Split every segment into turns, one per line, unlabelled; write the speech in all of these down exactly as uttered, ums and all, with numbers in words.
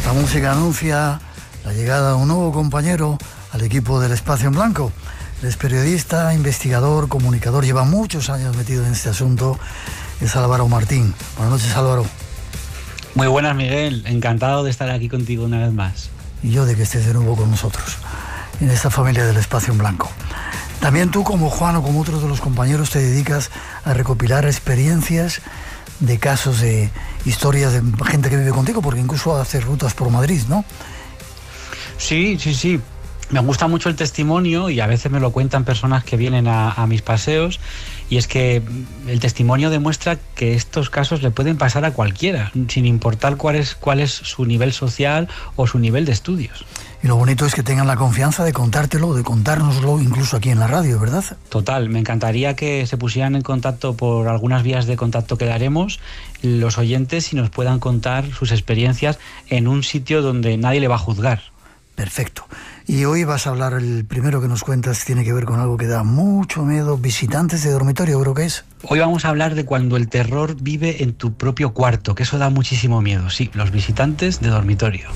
Esta música anuncia la llegada de un nuevo compañero al equipo del Espacio en Blanco. Él es periodista, investigador, comunicador, lleva muchos años metido en este asunto. Es Álvaro Martín. Buenas noches, Álvaro.
Muy buenas, Miguel. Encantado de estar aquí contigo una vez más.
Y yo de que estés de nuevo con nosotros, en esta familia del Espacio en Blanco. También tú, como Juan o como otros de los compañeros, te dedicas a recopilar experiencias de casos, de historias de gente que vive contigo, porque incluso haces rutas por Madrid, ¿no?
Sí, sí, sí. Me gusta mucho el testimonio y a veces me lo cuentan personas que vienen a, a mis paseos, y es que el testimonio demuestra que estos casos le pueden pasar a cualquiera, sin importar cuál es, cuál es su nivel social o su nivel de estudios.
Y lo bonito es que tengan la confianza de contártelo, de contárnoslo incluso aquí en la radio, ¿verdad?
Total, me encantaría que se pusieran en contacto por algunas vías de contacto que daremos los oyentes y nos puedan contar sus experiencias en un sitio donde nadie le va a juzgar.
Perfecto. Y hoy vas a hablar, el primero que nos cuentas tiene que ver con algo que da mucho miedo, visitantes de dormitorio, creo que es.
Hoy vamos a hablar de cuando el terror vive en tu propio cuarto, que eso da muchísimo miedo, sí, los visitantes de dormitorio.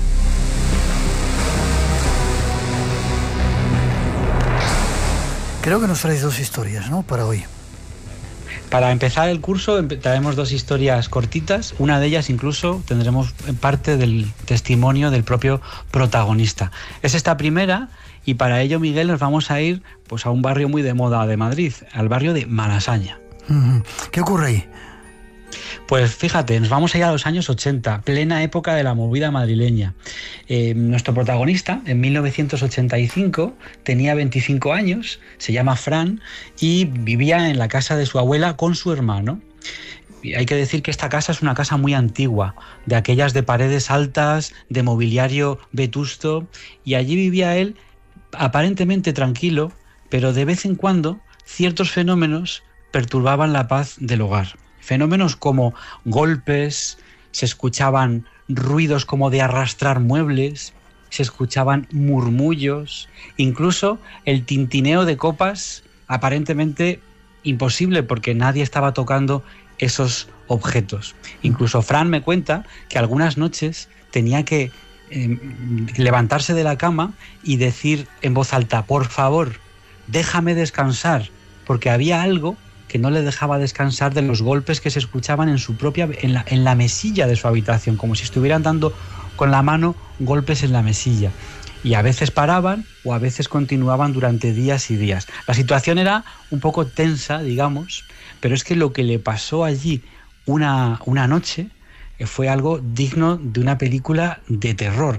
Creo que nos traes dos historias, ¿no?, para hoy.
Para empezar el curso traemos dos historias cortitas. Una de ellas incluso tendremos parte del testimonio del propio protagonista. Es esta primera, y para ello, Miguel, nos vamos a ir pues a un barrio muy de moda de Madrid, al barrio de Malasaña.
¿Qué ocurre ahí?
Pues fíjate, nos vamos a ir a los años ochenta, plena época de la movida madrileña. Eh, nuestro protagonista, en mil novecientos ochenta y cinco, tenía veinticinco años, se llama Fran, y vivía en la casa de su abuela con su hermano. Y hay que decir que esta casa es una casa muy antigua, de aquellas de paredes altas, de mobiliario vetusto, y allí vivía él aparentemente tranquilo, pero de vez en cuando ciertos fenómenos perturbaban la paz del hogar. Fenómenos como golpes, se escuchaban ruidos como de arrastrar muebles, se escuchaban murmullos, incluso el tintineo de copas, aparentemente imposible porque nadie estaba tocando esos objetos. Incluso Fran me cuenta que algunas noches tenía que eh, levantarse de la cama y decir en voz alta: por favor, déjame descansar, porque había algo que no le dejaba descansar de los golpes que se escuchaban en su propia en la, en la mesilla de su habitación, como si estuvieran dando con la mano golpes en la mesilla. Y a veces paraban o a veces continuaban durante días y días. La situación era un poco tensa, digamos, pero es que lo que le pasó allí una, una noche fue algo digno de una película de terror.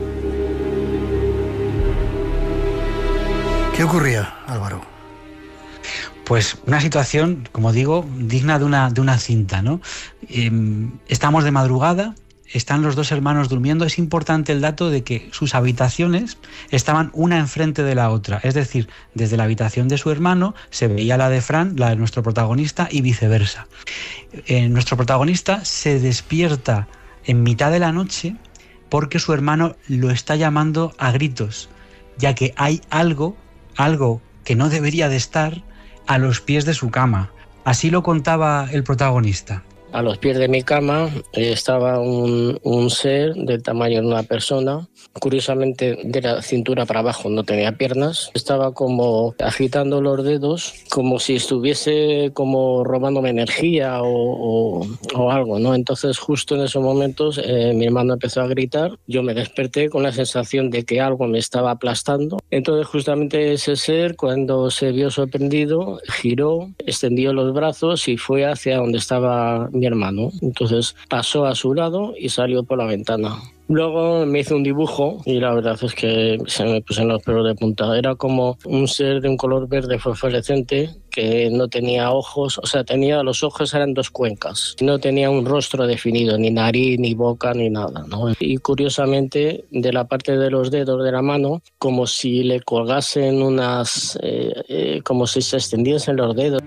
¿Qué ocurría, Álvaro?
Pues una situación, como digo, digna de una, de una cinta, ¿no? Eh, estamos de madrugada, están los dos hermanos durmiendo. Es importante el dato de que sus habitaciones estaban una enfrente de la otra. Es decir, desde la habitación de su hermano se veía la de Fran, la de nuestro protagonista, y viceversa. Eh, nuestro protagonista se despierta en mitad de la noche porque su hermano lo está llamando a gritos, ya que hay algo, algo que no debería de estar a los pies de su cama. Así lo contaba el protagonista.
A los pies de mi cama estaba un, un ser del tamaño de una persona. Curiosamente, de la cintura para abajo no tenía piernas. Estaba como agitando los dedos, como si estuviese como robándome energía o, o, o algo, ¿no? Entonces, justo en esos momentos, eh, mi hermano empezó a gritar. Yo me desperté con la sensación de que algo me estaba aplastando. Entonces, justamente ese ser, cuando se vio sorprendido, giró, extendió los brazos y fue hacia donde estaba mi hermano. Entonces pasó a su lado y salió por la ventana. Luego me hizo un dibujo y la verdad es que se me pusieron los pelos de punta. Era como un ser de un color verde fosforescente que no tenía ojos, o sea, tenía los ojos, eran dos cuencas. No tenía un rostro definido, ni nariz, ni boca, ni nada, ¿no? Y curiosamente, de la parte de los dedos de la mano, como si le colgasen unas, eh, eh, como si se extendiesen los dedos.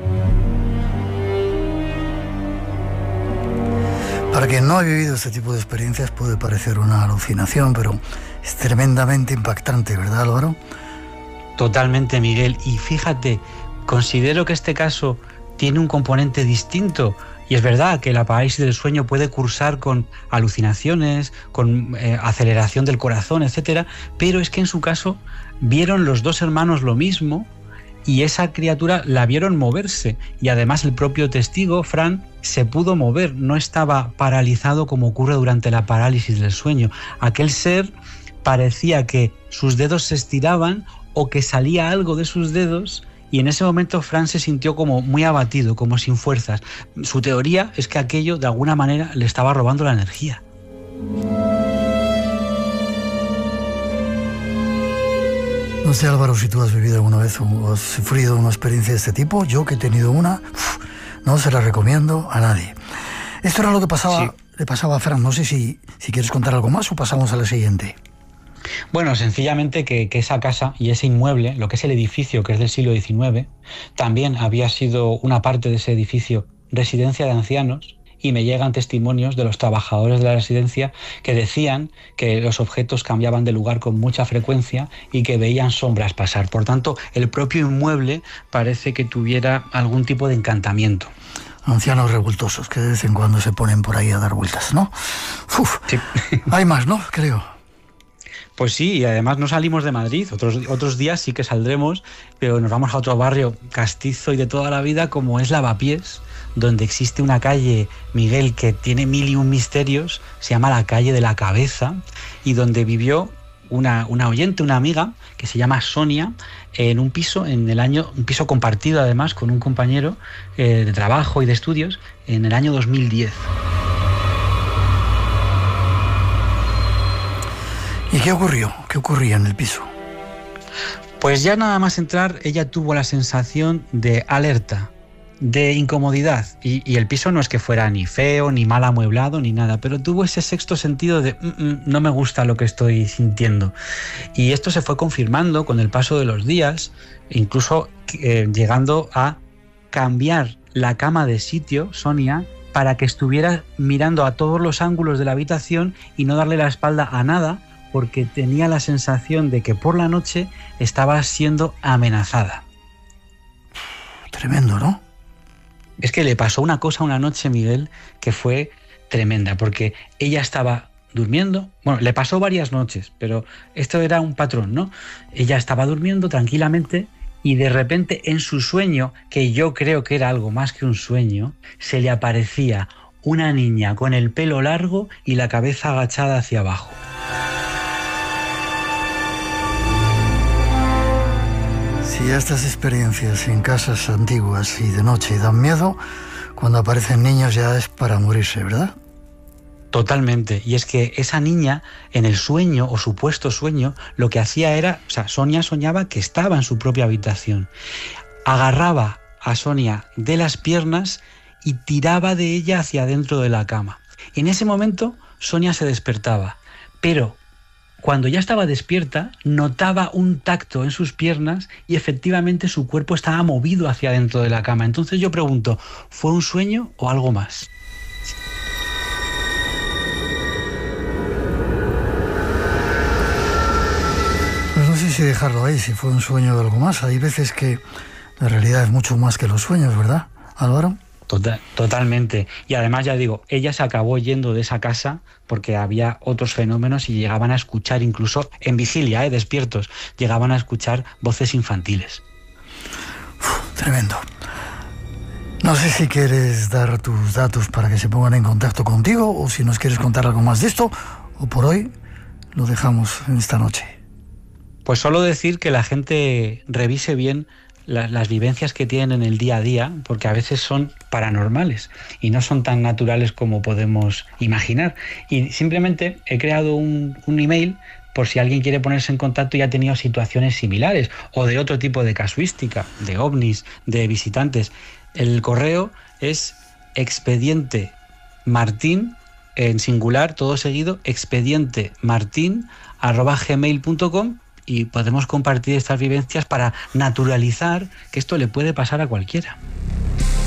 Para quien no ha vivido este tipo de experiencias puede parecer una alucinación, pero es tremendamente impactante, ¿verdad, Álvaro?
Totalmente, Miguel. Y fíjate, considero que este caso tiene un componente distinto, Y es verdad que la parálisis del sueño puede cursar con alucinaciones, con eh, aceleración del corazón, etcétera, pero es que en su caso vieron los dos hermanos lo mismo y esa criatura la vieron moverse. Y además el propio testigo, Fran, se pudo mover, no estaba paralizado como ocurre durante la parálisis del sueño. Aquel ser parecía que sus dedos se estiraban o que salía algo de sus dedos. Y en ese momento Fran se sintió como muy abatido, como sin fuerzas. Su teoría es que aquello de alguna manera le estaba robando la energía.
No sé, Álvaro, si tú has vivido alguna vez o has sufrido una experiencia de este tipo. Yo, que he tenido una, uf, no se la recomiendo a nadie. Esto era lo que pasaba, sí. le pasaba a Fran. No sé si, si quieres contar algo más o pasamos a la siguiente.
Bueno, sencillamente que, que esa casa y ese inmueble, lo que es el edificio, que es del siglo diecinueve, también había sido una parte de ese edificio residencia de ancianos, y me llegan testimonios de los trabajadores de la residencia que decían que los objetos cambiaban de lugar con mucha frecuencia y que veían sombras pasar. Por tanto, el propio inmueble parece que tuviera algún tipo de encantamiento.
Ancianos revoltosos que de vez en cuando se ponen por ahí a dar vueltas, ¿no? Uf, sí. Hay más, ¿no? Creo.
Pues sí, y además no salimos de Madrid. Otros, otros días sí que saldremos, pero nos vamos a otro barrio castizo y de toda la vida como es Lavapiés, donde existe una calle, Miguel, que tiene mil y un misterios, se llama la calle de la Cabeza, y donde vivió una, una oyente, una amiga, que se llama Sonia, en un piso, en el año, un piso compartido además con un compañero eh, de trabajo y de estudios, en el año dos mil diez.
¿Y qué ocurrió? ¿Qué ocurría en el piso?
Pues ya nada más entrar, ella tuvo la sensación de alerta, de incomodidad, y, y el piso no es que fuera ni feo, ni mal amueblado, ni nada, pero tuvo ese sexto sentido de mm, mm, no me gusta lo que estoy sintiendo. Y esto se fue confirmando con el paso de los días, incluso eh, llegando a cambiar la cama de sitio, Sonia, para que estuviera mirando a todos los ángulos de la habitación y no darle la espalda a nada, porque tenía la sensación de que por la noche estaba siendo amenazada.
Tremendo, ¿no?
Es que le pasó una cosa una noche, Miguel, que fue tremenda, porque ella estaba durmiendo, bueno, le pasó varias noches, pero esto era un patrón, ¿no? Ella estaba durmiendo tranquilamente y de repente en su sueño, que yo creo que era algo más que un sueño, se le aparecía una niña con el pelo largo y la cabeza agachada hacia abajo.
Si estas experiencias en casas antiguas y de noche dan miedo, cuando aparecen niños ya es para morirse, ¿verdad?
Totalmente. Y es que esa niña, en el sueño o supuesto sueño, lo que hacía era, o sea, Sonia soñaba que estaba en su propia habitación. Agarraba a Sonia de las piernas y tiraba de ella hacia adentro de la cama. Y en ese momento Sonia se despertaba, pero cuando ya estaba despierta, notaba un tacto en sus piernas y efectivamente su cuerpo estaba movido hacia dentro de la cama. Entonces yo pregunto, ¿fue un sueño o algo más?
Pues no sé si dejarlo ahí, si fue un sueño o algo más. Hay veces que la realidad es mucho más que los sueños, ¿verdad, Álvaro?
Total, totalmente. Y además, ya digo, ella se acabó yendo de esa casa porque había otros fenómenos y llegaban a escuchar, incluso en vigilia, ¿eh? despiertos, llegaban a escuchar voces infantiles.
Uf, tremendo. No sé si quieres dar tus datos para que se pongan en contacto contigo o si nos quieres contar algo más de esto, o por hoy lo dejamos en esta noche.
Pues solo decir que la gente revise bien las vivencias que tienen en el día a día, porque a veces son paranormales y no son tan naturales como podemos imaginar. Y simplemente he creado un, un email por si alguien quiere ponerse en contacto y ha tenido situaciones similares o de otro tipo de casuística, de ovnis, de visitantes. El correo es expediente martín, en singular, todo seguido, expediente martín arroba gmail punto com, y podemos compartir estas vivencias para naturalizar que esto le puede pasar a cualquiera.